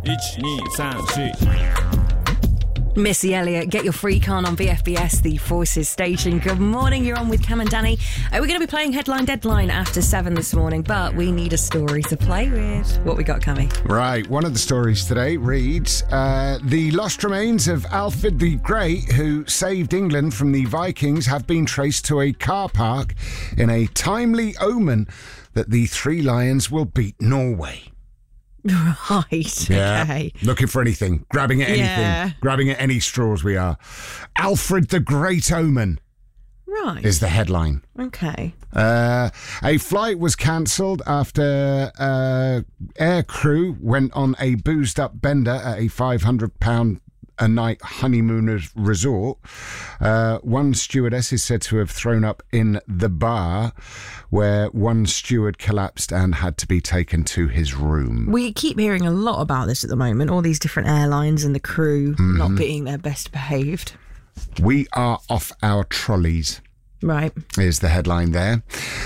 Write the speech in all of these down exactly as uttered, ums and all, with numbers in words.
one, two, three. Missy Elliott, get your freak on on V F B S, the Forces station. Good morning, you're on with Cam and Danny. Uh, we're going to be playing Headline Deadline after seven this morning, but we need a story to play with. What we got, Cammy? Right, one of the stories today reads, uh, the lost remains of Alfred the Great, who saved England from the Vikings, have been traced to a car park in a timely omen that the Three Lions will beat Norway. Right, Yeah. okay. Looking for anything, grabbing at anything, Yeah. grabbing at any straws we are. Alfred the Great Omen Right, is the headline. okay. Uh, a flight was cancelled after uh, air crew went on a boozed-up bender at a five hundred pounds a night honeymooners resort. Uh, one stewardess is said to have thrown up in the bar, where one steward collapsed and had to be taken to his room. We keep hearing a lot about this at the moment, all these different airlines and the crew Mm-hmm. not being their best behaved. We are off our trolleys, Right. is the headline there.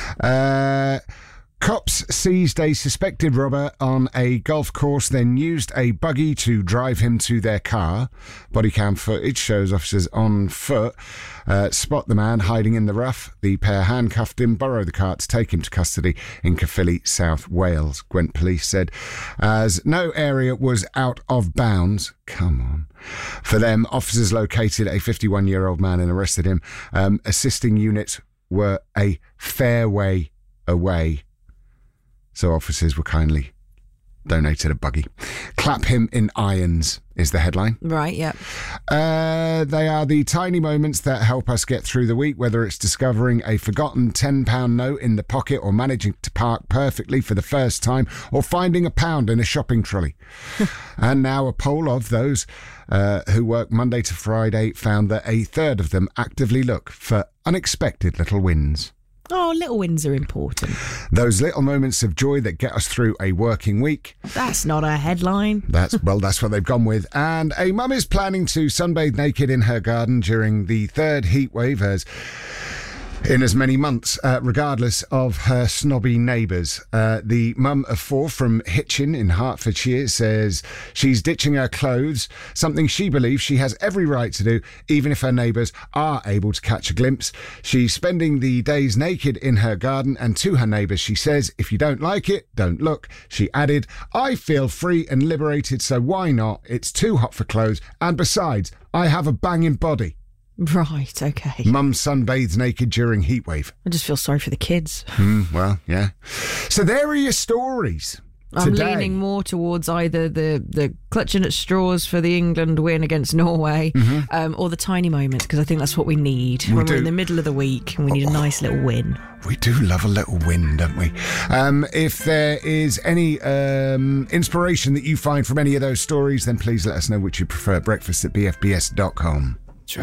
Uh, cops seized a suspected robber on a golf course, then used a buggy to drive him to their car. Body cam footage shows officers on foot uh, spot the man hiding in the rough. The pair handcuffed him, borrowed the car to take him to custody in Caerphilly, South Wales. Gwent Police said, as no area was out of bounds. Come on. For them, officers located a fifty-one-year-old man and arrested him. Um, assisting units were a fair way away. So officers were kindly donated a buggy. Clap him in irons is the headline. Right, yeah. Uh, they are the tiny moments that help us get through the week, whether it's discovering a forgotten ten pound note in the pocket or managing to park perfectly for the first time or finding a pound in a shopping trolley. And now a poll of those uh, who work Monday to Friday found that a third of them actively look for unexpected little wins. Oh, little wins are important. Those little moments of joy that get us through a working week. That's not a headline. That's well, that's what they've gone with. And a mum is planning to sunbathe naked in her garden during the third heat wave as in as many months, uh, regardless of her snobby neighbours. Uh, the mum of four from Hitchin in Hertfordshire says she's ditching her clothes, something she believes she has every right to do, even if her neighbours are able to catch a glimpse. She's spending the days naked in her garden, and to her neighbours she says, if you don't like it, don't look. She added, I feel free and liberated, so why not? It's too hot for clothes, and besides, I have a banging body. Right, okay. Mum sunbathes naked during heatwave. I just feel sorry for the kids. Mm, well, yeah. So there are your stories I'm today. leaning more towards either the, the clutching at straws for the England win against Norway Mm-hmm. um, or the tiny moments, because I think that's what we need when do. we're in the middle of the week and we need a nice little win. We do love a little win, don't we? Um, if there is any um, inspiration that you find from any of those stories, then please let us know which you prefer. Breakfast at b f b s dot com.